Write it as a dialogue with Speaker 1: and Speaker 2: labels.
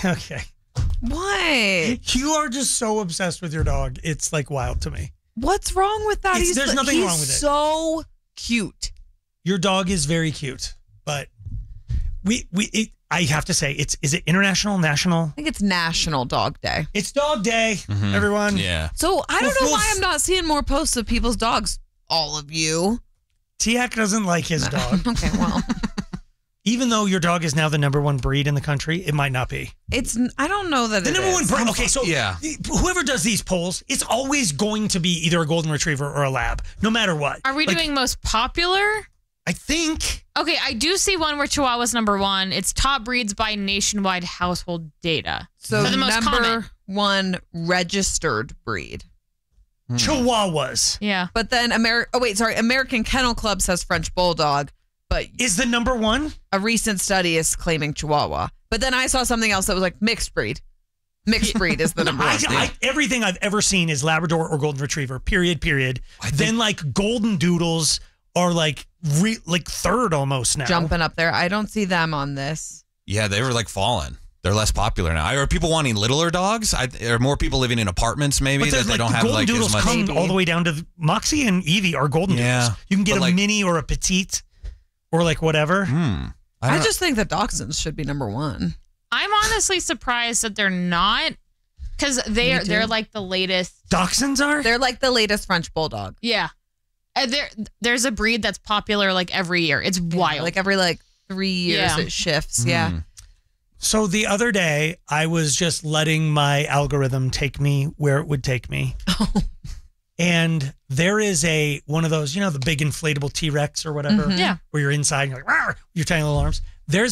Speaker 1: Okay.
Speaker 2: What?
Speaker 1: You are just so obsessed with your dog. It's like wild to me.
Speaker 2: What's wrong with that?
Speaker 1: There's nothing wrong with it.
Speaker 2: He's so cute.
Speaker 1: Your dog is very cute, but I have to say, is it international, national?
Speaker 2: I think it's National Dog Day.
Speaker 1: It's Dog Day, everyone.
Speaker 3: Yeah.
Speaker 2: So I don't know why I'm not seeing more posts of people's dogs. All of you.
Speaker 1: Tiak doesn't like his dog.
Speaker 2: Okay, well.
Speaker 1: Even though your dog is now the #1 breed in the country, it might not be.
Speaker 2: I don't know that
Speaker 1: the
Speaker 2: it
Speaker 1: #1
Speaker 2: is.
Speaker 1: breed. Okay, so whoever does these polls, it's always going to be either a golden retriever or a lab, no matter what.
Speaker 4: Are we doing most popular?
Speaker 1: I think.
Speaker 4: Okay, I do see one where Chihuahua's #1. It's top breeds by nationwide household data.
Speaker 2: So
Speaker 4: the most common.
Speaker 2: #1 registered breed.
Speaker 1: Chihuahuas.
Speaker 4: Yeah.
Speaker 2: But then American Kennel Club says French Bulldog. But
Speaker 1: is the #1?
Speaker 2: A recent study is claiming Chihuahua. But then I saw something else that was like mixed breed. Mixed breed is the #1.
Speaker 1: Everything I've ever seen is Labrador or Golden Retriever, period. Then like Golden Doodles are like third almost now.
Speaker 2: Jumping up there. I don't see them on this.
Speaker 3: Yeah, they were like falling. They're less popular now. Are people wanting littler dogs? Are more people living in apartments maybe that they don't have
Speaker 1: Golden
Speaker 3: like
Speaker 1: Doodles
Speaker 3: as much?
Speaker 1: come all the way down to Moxie and Evie are Golden Doodles. You can get a mini or a petite or like whatever.
Speaker 2: I just think that Dachshunds should be #1.
Speaker 4: I'm honestly surprised that they're not, because they're like the latest.
Speaker 1: Dachshunds are?
Speaker 2: They're like the latest French Bulldog.
Speaker 4: Yeah. There's a breed that's popular like every year. It's wild.
Speaker 2: Like every 3 years it shifts. Yeah.
Speaker 1: So the other day, I was just letting my algorithm take me where it would take me. And there is one of those, the big inflatable T-Rex or whatever, where you're inside and you're like, rawr, your tiny little arms. There's